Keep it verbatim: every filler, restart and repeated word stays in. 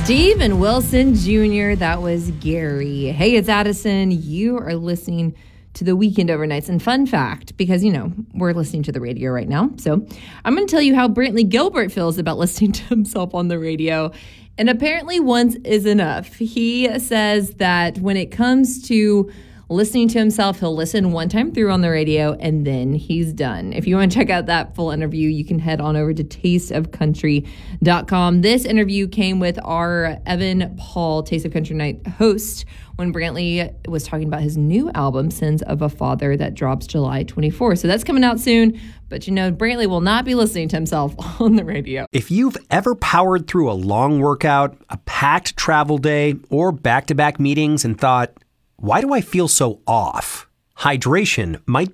Steven Wilson Junior That was Gary. Hey, it's Addison. You are listening to the Weekend Overnights. And fun fact, because, you know, we're listening to the radio right now. So I'm going to tell you how Brantley Gilbert feels about listening to himself on the radio. And apparently once is enough. He says that when it comes to listening to himself, he'll listen one time through on the radio and then he's done. If you want to check out that full interview, you can head on over to taste of country dot com. This interview came with our Evan Paul Taste of Country Night host when Brantley was talking about his new album, Sins of a Father, that drops July twenty-fourth. So that's coming out soon. But, you know, Brantley will not be listening to himself on the radio. If you've ever powered through a long workout, a packed travel day, or back-to-back meetings and thought, why do I feel so off? Hydration might